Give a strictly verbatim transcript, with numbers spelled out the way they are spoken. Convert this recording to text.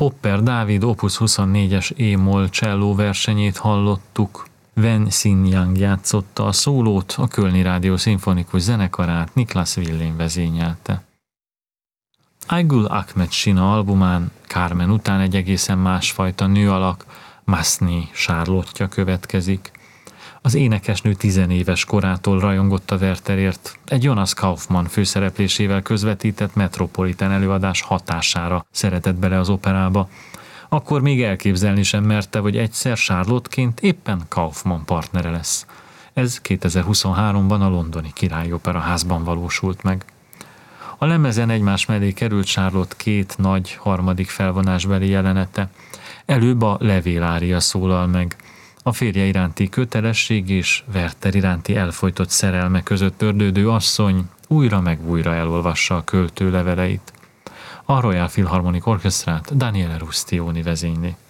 Popper Dávid opus huszonnégyes E-moll cselló versenyét hallottuk. Wen Xin-yang játszotta a szólót, a Kölni Rádió szimfonikus zenekarát Niklas Willén vezényelte. Aygul Ahmed Sina albumán Carmen után egy egészen másfajta nőalak, Masni Charlotte következik. Az énekesnő tizenéves korától rajongott a Wertherért, egy Jonas Kaufmann főszereplésével közvetített Metropolitan előadás hatására szeretett bele az operába. Akkor még elképzelni sem merte, hogy egyszer Charlotte-ként éppen Kaufmann partnere lesz. Ez kétezer-huszonháromban a londoni Királyi Operaházban valósult meg. A lemezen egymás mellé került Charlotte két nagy harmadik felvonásbeli jelenete. Előbb a levélária szólal meg. A férje iránti kötelesség és Werther iránti elfojtott szerelme között ördődő asszony újra meg újra elolvassa a költő leveleit. A Royal Philharmonic Orchestrát Daniele Rustioni vezényli.